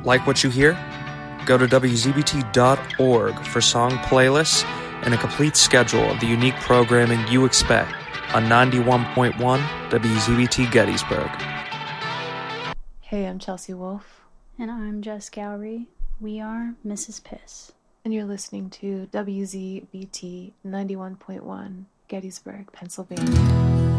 Like what you hear? Go to WZBT.org for song playlists and a complete schedule of the unique programming you expect on 91.1 WZBT Gettysburg. Hey, I'm Chelsea Wolfe. And I'm Jess Gowrie. We are Mrs. Piss. And you're listening to WZBT 91.1 Gettysburg, Pennsylvania.